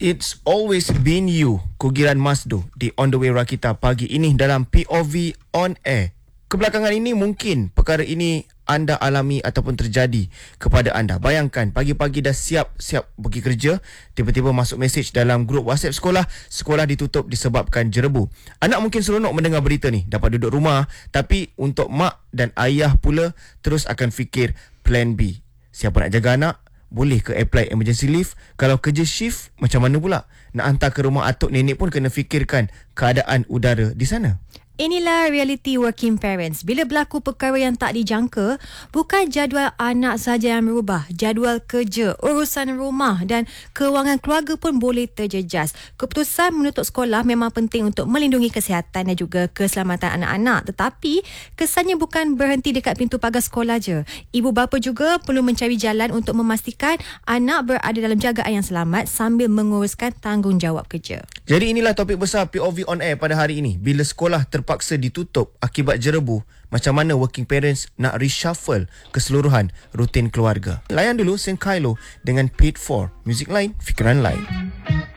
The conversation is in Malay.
It's always been you, Kugiran Masdo di On The Way Rakita pagi ini dalam POV On Air. Kebelakangan ini mungkin perkara ini anda alami ataupun terjadi kepada anda. Bayangkan pagi-pagi dah siap-siap pergi kerja, tiba-tiba masuk mesej dalam grup WhatsApp sekolah, sekolah ditutup disebabkan jerebu. Anak mungkin seronok mendengar berita ni, dapat duduk rumah, tapi untuk mak dan ayah pula terus akan fikir plan B. Siapa nak jaga anak? Boleh ke apply emergency leave? Kalau kerja shift, macam mana pula? Nak hantar ke rumah atuk nenek pun kena fikirkan keadaan udara di sana. Inilah reality working parents. Bila berlaku perkara yang tak dijangka, bukan jadual anak saja yang berubah. Jadual kerja, urusan rumah dan kewangan keluarga pun boleh terjejas. Keputusan menutup sekolah memang penting untuk melindungi kesihatan dan juga keselamatan anak-anak. Tetapi, kesannya bukan berhenti dekat pintu pagar sekolah je. Ibu bapa juga perlu mencari jalan untuk memastikan anak berada dalam jagaan yang selamat sambil menguruskan tanggungjawab kerja. Jadi inilah topik besar POV On Air pada hari ini. Bila sekolah terpaksa ditutup akibat jerebu, macam mana working parents nak reshuffle keseluruhan rutin keluarga? Layan dulu Saint Kylo dengan Paid For. Muzik lain, fikiran lain.